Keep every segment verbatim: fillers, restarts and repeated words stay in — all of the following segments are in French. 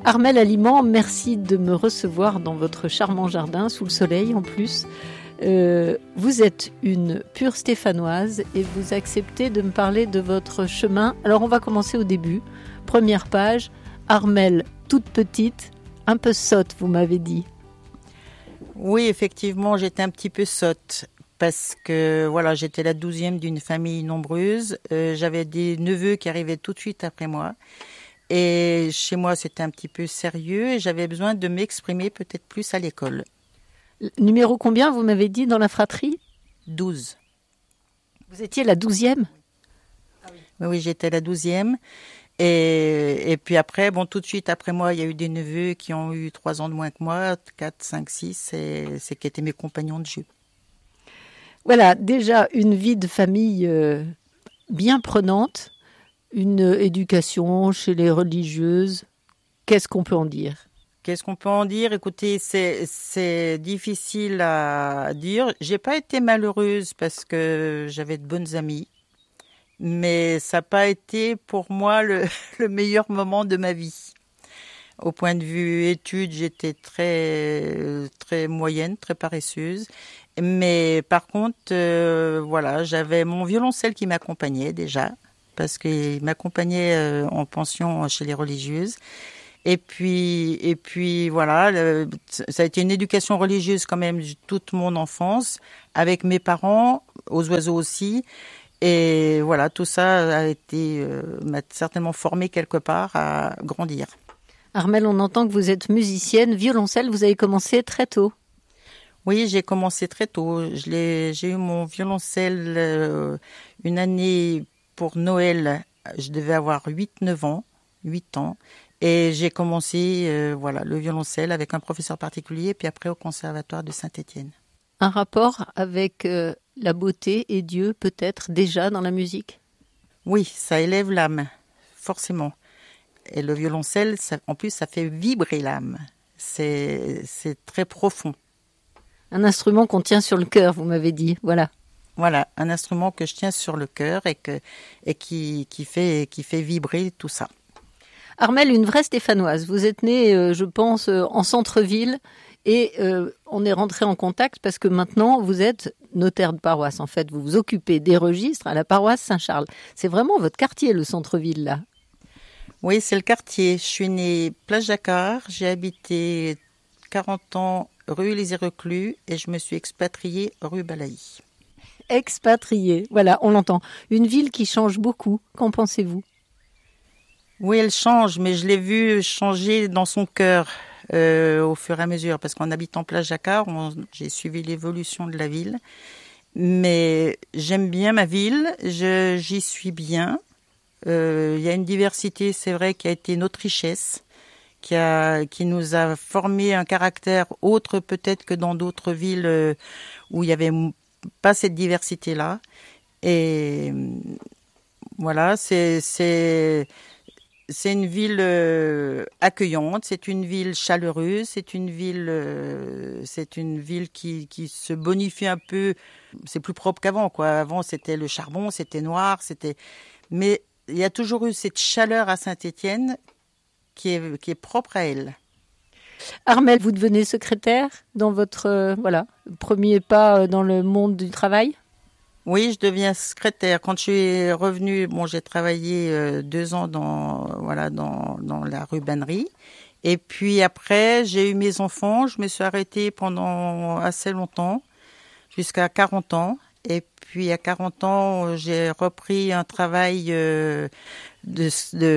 Armelle Aliment, merci de me recevoir dans votre charmant jardin, sous le soleil en plus. Euh, vous êtes une pure stéphanoise et vous acceptez de me parler de votre chemin. Alors on va commencer au début. Première page, Armelle toute petite, un peu sotte, vous m'avez dit. Oui, effectivement, j'étais un petit peu sotte parce que voilà, j'étais la douzième d'une famille nombreuse. Euh, j'avais des neveux qui arrivaient tout de suite après moi. Et chez moi, c'était un petit peu sérieux et j'avais besoin de m'exprimer peut-être plus à l'école. Numéro combien, vous m'avez dit, dans la fratrie ? douze. Vous étiez la douzième ? Ah oui. Oui, oui, j'étais la douzième. Et, et puis après, bon, tout de suite après moi, il y a eu des neveux qui ont eu trois ans de moins que moi, quatre, cinq, six, et c'est qui étaient mes compagnons de jeu. Voilà, déjà une vie de famille euh, bien prenante, une éducation chez les religieuses. Qu'est-ce qu'on peut en dire ? Qu'est-ce qu'on peut en dire ? Écoutez, c'est, c'est difficile à dire. J'ai pas été malheureuse parce que j'avais de bonnes amies. Mais ça n'a pas été pour moi le, le meilleur moment de ma vie. Au point de vue études, j'étais très, très moyenne, très paresseuse. Mais par contre, euh, voilà, j'avais mon violoncelle qui m'accompagnait déjà, parce qu'il m'accompagnait euh, en pension chez les religieuses. Et puis, et puis voilà, le, ça a été une éducation religieuse quand même toute mon enfance, avec mes parents, aux oiseaux aussi. Et voilà, tout ça a été, euh, m'a certainement formé quelque part à grandir. Armelle, on entend que vous êtes musicienne, violoncelle, vous avez commencé très tôt. Oui, j'ai commencé très tôt. Je l'ai, j'ai eu mon violoncelle euh, une année pour Noël. Je devais avoir huit neuf ans, huit ans. Et j'ai commencé euh, voilà, le violoncelle avec un professeur particulier, puis après au conservatoire de Saint-Étienne. Un rapport avec euh, la beauté et Dieu peut-être déjà dans la musique ? Oui, ça élève l'âme, forcément. Et le violoncelle, ça, en plus, ça fait vibrer l'âme. C'est, c'est très profond. Un instrument qu'on tient sur le cœur, vous m'avez dit, voilà. Voilà, un instrument que je tiens sur le cœur et, que, et qui, qui, fait, qui fait vibrer tout ça. Armelle, une vraie stéphanoise. Vous êtes née, euh, je pense, euh, en centre-ville et euh, on est rentré en contact parce que maintenant, vous êtes notaire de paroisse. En fait, vous vous occupez des registres à la paroisse Saint-Charles. C'est vraiment votre quartier, le centre-ville, là. Oui, c'est le quartier. Je suis née Place Jacquard. J'ai habité quarante ans rue Élysée-Reclus et je me suis expatriée rue Balaï. Expatriée, voilà, on l'entend. Une ville qui change beaucoup. Qu'en pensez-vous ? Oui, elle change, mais je l'ai vue changer dans son cœur euh, au fur et à mesure. Parce qu'en habitant Place Jacquard, on, j'ai suivi l'évolution de la ville. Mais j'aime bien ma ville, je, j'y suis bien. Euh, il y a une diversité, c'est vrai, qui a été notre richesse, qui, a, qui nous a formé un caractère autre peut-être que dans d'autres villes euh, où il n'y avait pas cette diversité-là. Et voilà, c'est... c'est C'est une ville euh, accueillante, c'est une ville chaleureuse, c'est une ville, euh, c'est une ville qui, qui se bonifie un peu. C'est plus propre qu'avant, quoi. Avant, c'était le charbon, c'était noir, c'était. Mais il y a toujours eu cette chaleur à Saint-Étienne qui est, qui est propre à elle. Armelle, vous devenez secrétaire dans votre euh, voilà premier pas dans le monde du travail ? Oui, je deviens secrétaire. Quand je suis revenue, bon, j'ai travaillé euh, deux ans dans voilà dans dans la rubannerie. Et puis après, j'ai eu mes enfants. Je me suis arrêtée pendant assez longtemps, jusqu'à quarante ans. Et puis à quarante ans, j'ai repris un travail euh, de,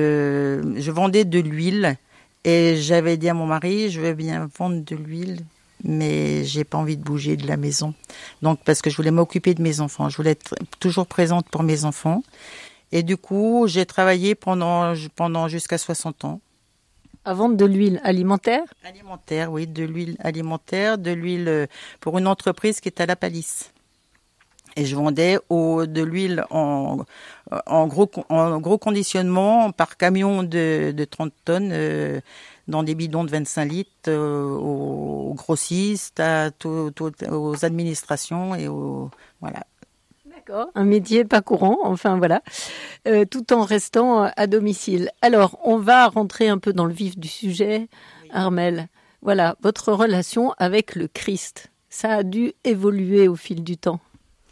de je vendais de l'huile et j'avais dit à mon mari, je veux bien vendre de l'huile, mais j'ai pas envie de bouger de la maison. Donc parce que je voulais m'occuper de mes enfants, je voulais être toujours présente pour mes enfants. Et du coup, j'ai travaillé pendant pendant jusqu'à soixante ans. À vendre de l'huile alimentaire ? Alimentaire, oui, de l'huile alimentaire, de l'huile pour une entreprise qui est à La Palisse. Et je vendais au, de l'huile en, en, gros, en gros conditionnement par camion de, de trente tonnes euh, dans des bidons de vingt-cinq litres euh, aux grossistes, à tout, tout, aux administrations et aux, voilà. D'accord. Un métier pas courant, enfin voilà, euh, tout en restant à domicile. Alors, on va rentrer un peu dans le vif du sujet, oui. Armelle. Voilà, votre relation avec le Christ, ça a dû évoluer au fil du temps.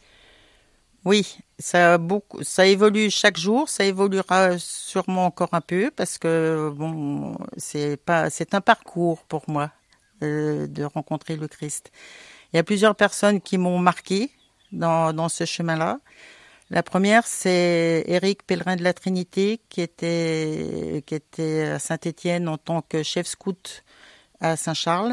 Oui, ça a beaucoup, ça évolue chaque jour, ça évoluera sûrement encore un peu parce que bon, c'est pas, c'est un parcours pour moi euh, de rencontrer le Christ. Il y a plusieurs personnes qui m'ont marqué dans dans ce chemin-là. La première, c'est Éric Pellerin de la Trinité qui était qui était à Saint-Étienne en tant que chef scout à Saint-Charles.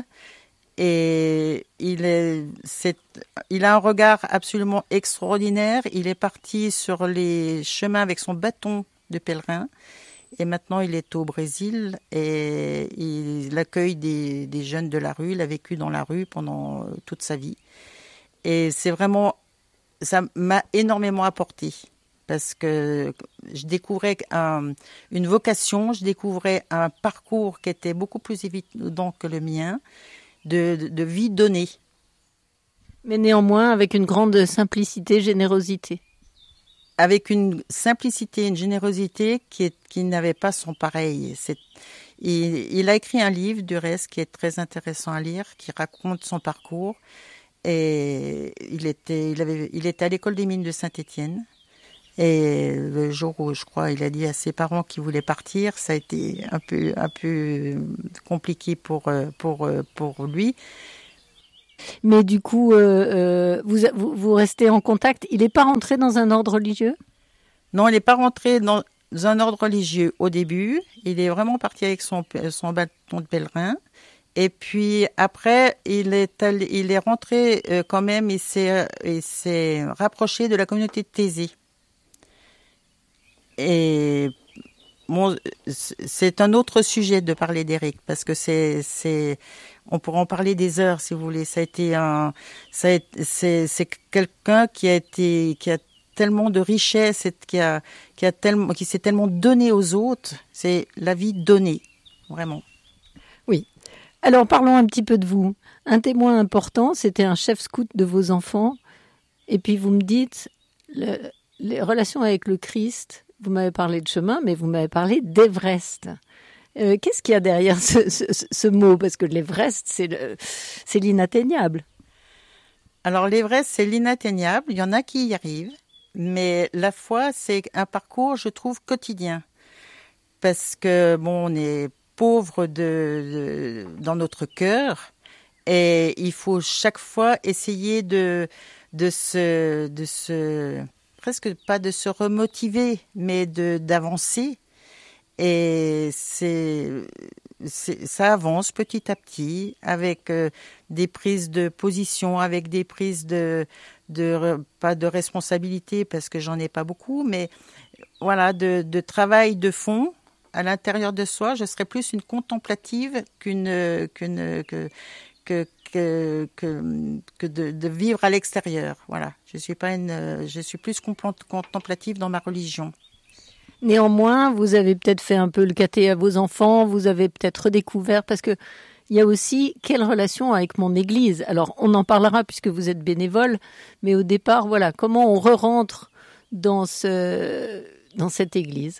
Et il est, c'est, il a un regard absolument extraordinaire. Il est parti sur les chemins avec son bâton de pèlerin. Et maintenant, il est au Brésil et il accueille des, des jeunes de la rue. Il a vécu dans la rue pendant toute sa vie. Et c'est vraiment, ça m'a énormément apporté. Parce que je découvrais un, une vocation, je découvrais un parcours qui était beaucoup plus évident que le mien. De, de, de vie donnée. Mais néanmoins avec une grande simplicité, générosité. Avec une simplicité, une générosité qui, est, qui n'avait pas son pareil. C'est, il, il a écrit un livre, du reste, qui est très intéressant à lire, qui raconte son parcours. Et il était, il avait, il était à l'école des mines de Saint-Étienne. Et le jour où, je crois, il a dit à ses parents qu'il voulait partir, ça a été un peu, un peu compliqué pour, pour, pour lui. Mais du coup, euh, vous, vous, vous restez en contact. Il n'est pas rentré dans un ordre religieux ? Non, il n'est pas rentré dans un ordre religieux au début. Il est vraiment parti avec son, son bâton de pèlerin. Et puis après, il est, allé, il est rentré euh, quand même, il s'est, il s'est rapproché de la communauté de Thésée. Et bon, c'est un autre sujet de parler d'Éric parce que c'est, c'est, on pourra en parler des heures si vous voulez. Ça a été un, ça a été, c'est, c'est quelqu'un qui a été, qui a tellement de richesse et qui a, qui a tellement, qui s'est tellement donné aux autres. C'est la vie donnée, vraiment. Oui. Alors parlons un petit peu de vous. Un témoin important, c'était un chef scout de vos enfants. Et puis vous me dites le, les relations avec le Christ. Vous m'avez parlé de chemin, mais vous m'avez parlé d'Everest. Euh, qu'est-ce qu'il y a derrière ce, ce, ce mot ? Parce que l'Everest, c'est, le, c'est l'inatteignable. Alors l'Everest, c'est l'inatteignable. Il y en a qui y arrivent. Mais la foi, c'est un parcours, je trouve, quotidien. Parce que, bon, on est pauvre de, de, dans notre cœur. Et il faut chaque fois essayer de, de se... De se presque pas de se remotiver, mais de d'avancer. Et c'est, c'est ça avance petit à petit avec euh, des prises de position, avec des prises de de pas de responsabilité parce que j'en ai pas beaucoup, mais voilà de de travail de fond à l'intérieur de soi. Je serais plus une contemplative qu'une qu'une que que que que, que de, de vivre à l'extérieur. Voilà, je suis pas une, je suis plus contemplative dans ma religion. Néanmoins, vous avez peut-être fait un peu le caté à vos enfants, vous avez peut-être redécouvert, parce que il y a aussi quelle relation avec mon Église. Alors, on en parlera puisque vous êtes bénévole, mais au départ, voilà, comment on re-rentre dans ce dans cette Église.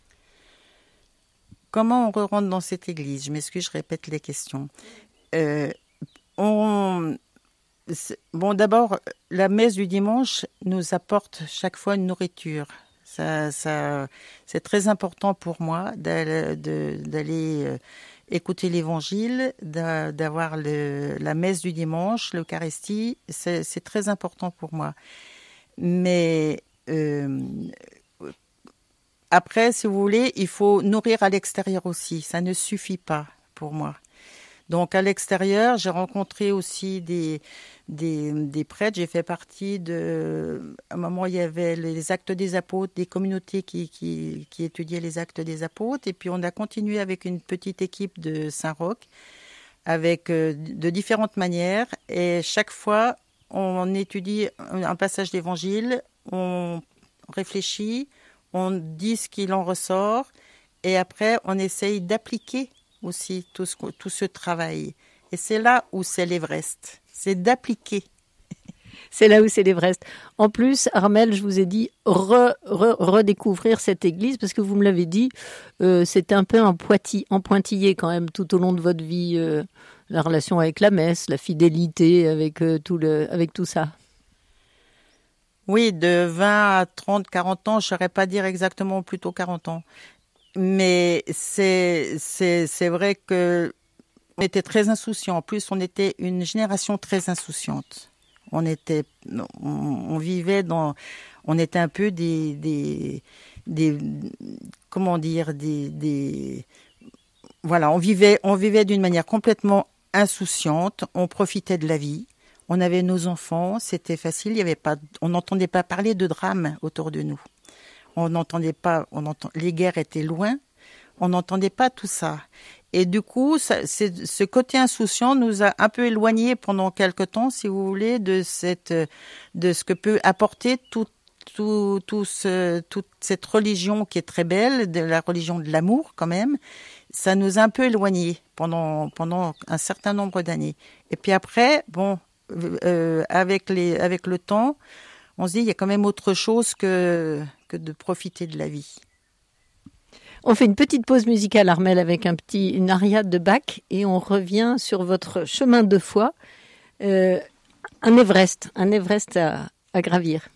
Comment on re-rentre dans cette Église ? Je m'excuse, je répète les questions. Euh, On... Bon, d'abord, la messe du dimanche nous apporte chaque fois une nourriture. Ça, ça, c'est très important pour moi d'aller, de, d'aller euh, écouter l'Évangile, d'a, d'avoir le, la messe du dimanche, l'Eucharistie. C'est, c'est très important pour moi. Mais euh, après, si vous voulez, il faut nourrir à l'extérieur aussi. Ça ne suffit pas pour moi. Donc à l'extérieur, j'ai rencontré aussi des, des, des prêtres. J'ai fait partie de... À un moment, il y avait les actes des apôtres, des communautés qui, qui, qui étudiaient les actes des apôtres. Et puis on a continué avec une petite équipe de Saint-Roch, avec euh, de différentes manières. Et chaque fois, on étudie un passage d'évangile, on réfléchit, on dit ce qu'il en ressort. Et après, on essaye d'appliquer aussi tout ce, tout ce travail. Et c'est là où c'est l'Everest, c'est d'appliquer. C'est là où c'est l'Everest. En plus, Armelle, je vous ai dit re, re, redécouvrir cette église parce que vous me l'avez dit, euh, c'était un peu un, poiti, un pointillé quand même tout au long de votre vie, euh, la relation avec la messe, la fidélité avec, euh, tout, le, avec tout ça. Oui, de vingt à trente, quarante ans, je ne saurais pas dire exactement, plutôt quarante ans. Mais c'est, c'est, c'est vrai que on était très insouciants. En plus, on était une génération très insouciante. On était, on, on vivait dans, on était un peu des, des, des comment dire, des, des, voilà, on vivait, on vivait d'une manière complètement insouciante. On profitait de la vie. On avait nos enfants, c'était facile. Il y avait pas, on n'entendait pas parler de drame autour de nous. On n'entendait pas, on entend, les guerres étaient loin. On n'entendait pas tout ça. Et du coup, ça, c'est, ce côté insouciant nous a un peu éloignés pendant quelque temps, si vous voulez, de cette, de ce que peut apporter tout, tout, tout ce, toute cette religion qui est très belle, de la religion de l'amour quand même. Ça nous a un peu éloignés pendant, pendant un certain nombre d'années. Et puis après, bon, euh, avec les, avec le temps, on se dit il y a quand même autre chose que, que de profiter de la vie. On fait une petite pause musicale, Armelle, avec un petit, une aria de Bach et on revient sur votre chemin de foi, euh, un Everest, un Everest à, à gravir.